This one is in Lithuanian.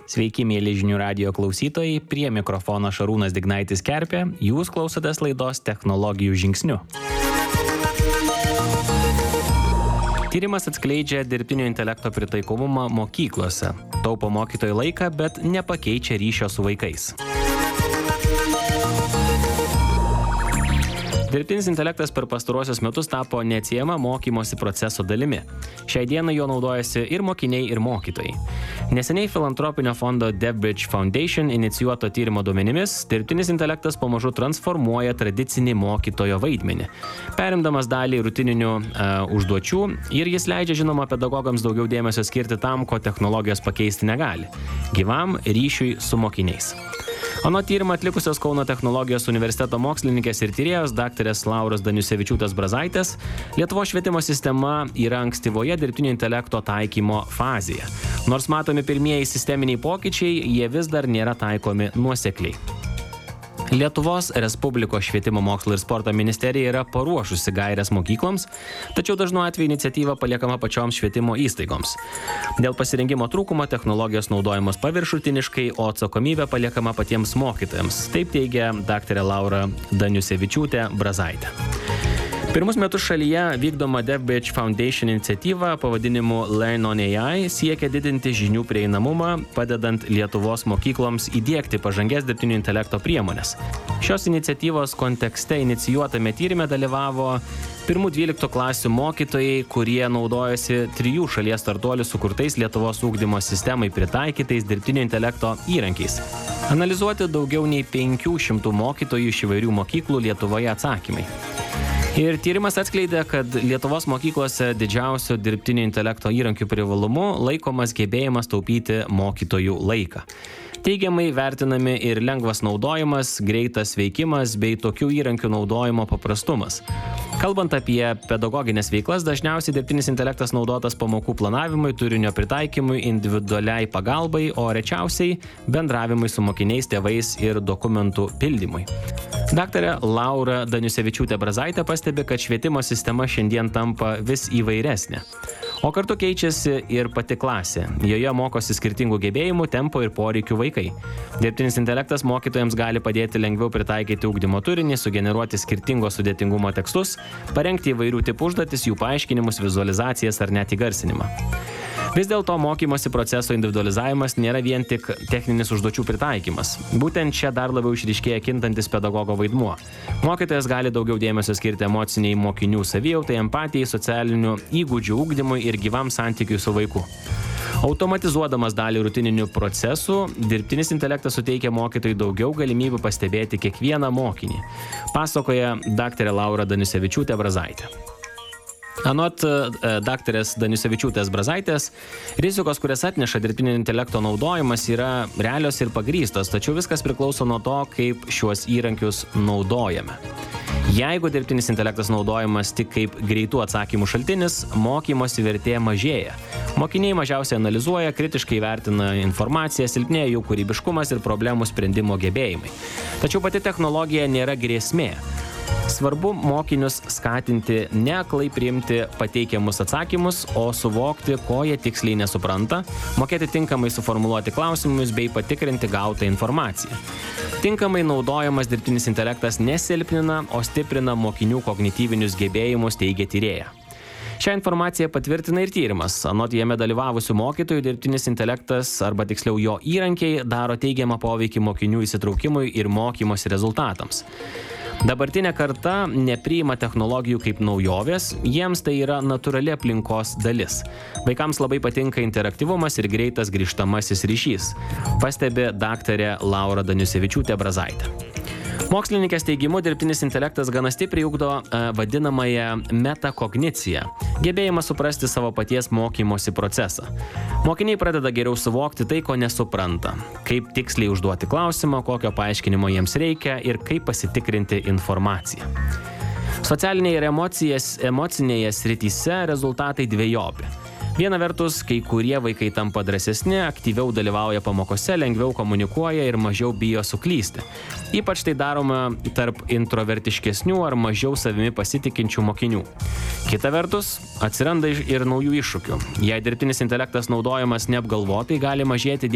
Sveiki, mėly žinių radijo klausytojai, prie mikrofono Šarūnas Dignaitis Kerpė, jūs klausotės laidos Technologijų žingsniu. Tyrimas atskleidžia dirbtinio intelekto pritaikomumą mokyklose, taupo mokytojų laiką, bet nepakeičia ryšio su vaikais. Dirbtinis intelektas per pastaruosius metus tapo neatsiejama mokymosi proceso dalimi. Šiai dienai jo naudojasi ir mokiniai, ir mokytojai. Neseniai filantropinio fondo DevBridge Foundation inicijuoto tyrimo duomenimis, dirbtinis intelektas pamažu transformuoja tradicinį mokytojo vaidmenį, perimdamas dalį rutininių užduočių, ir jis leidžia, žinoma, pedagogams daugiau dėmesio skirti tam, ko technologijos pakeisti negali – gyvam ryšiui su mokiniais. Anot tyrimą atlikusios Kauno technologijos universiteto mokslininkės ir tyrėjos daktarės Lauros Daniusevičiūtės Brazaitės, Lietuvos švietimo sistema yra ankstyvoje dirbtinio intelekto taikymo fazėje. Nors matomi pirmieji sisteminiai pokyčiai, jie vis dar nėra taikomi nuosekliai. Lietuvos Respublikos švietimo mokslo ir sporto ministerija yra paruošusi gaires mokykloms, tačiau dažnu atveju iniciatyva paliekama pačioms švietimo įstaigoms. Dėl pasirengimo trūkumo technologijos naudojamos paviršutiniškai, o atsakomybė paliekama patiems mokytojams. Taip teigia daktarė Laura Daniusevičiūtė Brazaitė. Pirmus metus šalyje vykdoma DevBridge Foundation iniciatyva pavadinimu Learn on AI siekia didinti žinių prieinamumą, padedant Lietuvos mokykloms įdiegti pažangias dirbtinio intelekto priemonės. Šios iniciatyvos kontekste inicijuotame tyrime dalyvavo 1-12 klasių mokytojai, kurie naudojasi 3 šalies startuolių sukurtais Lietuvos ugdymo sistemai pritaikytais dirbtinio intelekto įrankiais. Analizuoti daugiau nei 500 mokytojų iš įvairių mokyklų Lietuvoje atsakymai. Ir tyrimas atskleidė, kad Lietuvos mokyklose didžiausiu dirbtinio intelekto įrankių privalumu laikomas gebėjimas taupyti mokytojų laiką. Teigiamai vertinami ir lengvas naudojimas, greitas veikimas bei tokių įrankių naudojimo paprastumas. Kalbant apie pedagoginės veiklas, dažniausiai dirbtinis intelektas naudotas pamokų planavimui, turinio pritaikymui, individualiai pagalbai, o rečiausiai bendravimui su mokiniais, tėvais ir dokumentų pildymui. Daktarė Laura Daniusevičiūtė Brazaitė pastebi, kad švietimo sistema šiandien tampa vis įvairesnė. O kartu keičiasi ir pati klasė. Joje mokosi skirtingų gebėjimų, tempo ir poreikių vaikai. Dirbtinis intelektas mokytojams gali padėti lengviau pritaikyti ugdymo turinį, sugeneruoti skirtingo sudėtingumo tekstus, parengti įvairių tipų užduotis, jų paaiškinimus, vizualizacijas ar net įgarsinimą. Vis dėlto mokymosi proceso individualizavimas nėra vien tik techninis užduočių pritaikymas. Būtent čia dar labiau išryškėja kintantis pedagogo vaidmuo. Mokytojas gali daugiau dėmesio skirti emociniai mokinių savijautai, empatijai, socialinių įgūdžių ugdymui ir gyvam santykiui su vaiku. Automatizuodamas dalį rutininių procesų, dirbtinis intelektas suteikia mokytojui daugiau galimybių pastebėti kiekvieną mokinį, pasakoja daktarė Laura Daniusevičiūtė Brazaitė. Anot daktarės Daniusevičiūtės Brazaitės, rizikos, kurias atneša dirbtinio intelekto naudojimas, yra realios ir pagrįstos, tačiau viskas priklauso nuo to, kaip šiuos įrankius naudojame. Jeigu dirbtinis intelektas naudojamas tik kaip greitų atsakymų šaltinis, mokymosi vertė mažėja. Mokiniai mažiausiai analizuoja, kritiškai vertina informaciją, silpnėja jų kūrybiškumas ir problemų sprendimo gebėjimai. Tačiau pati technologija nėra grėsmė. Svarbu mokinius skatinti ne aklai priimti pateikiamus atsakymus, o suvokti, ko jie tiksliai nesupranta, mokėti tinkamai suformuluoti klausimus bei patikrinti gautą informaciją. Tinkamai naudojamas dirbtinis intelektas nesilpnina, o stiprina mokinių kognityvinius gebėjimus, teigia tyrėja. Šią informaciją patvirtina ir tyrimas. Anot jame dalyvavusių mokytojų, dirbtinis intelektas, arba tiksliau jo įrankiai, daro teigiamą poveikį mokinių įsitraukimui ir mokymosi rezultatams. Dabartinė karta nepriima technologijų kaip naujovės, jiems tai yra natūrali aplinkos dalis. Vaikams labai patinka interaktyvumas ir greitas grįžtamasis ryšys, pastebi daktarė Laura Daniusevičiūtė Brazaitė. Mokslininkės teigimu, dirbtinis intelektas gana stipriai ugdo vadinamąją metakogniciją, gebėjimą suprasti savo paties mokymosi procesą. Mokiniai pradeda geriau suvokti tai, ko nesupranta, kaip tiksliai užduoti klausimą, kokio paaiškinimo jiems reikia ir kaip pasitikrinti informaciją. Socialinėje ir emocinėje srityse rezultatai dvejopi. Viena vertus, kai kurie vaikai tampa drąsesni, aktyviau dalyvauja pamokose, lengviau komunikuoja ir mažiau bijo suklysti. Ypač tai daroma tarp introvertiškesnių ar mažiau savimi pasitikinčių mokinių. Kita vertus, atsiranda ir naujų iššūkių. Jei dirbtinis intelektas naudojamas neapgalvotai, gali mažėti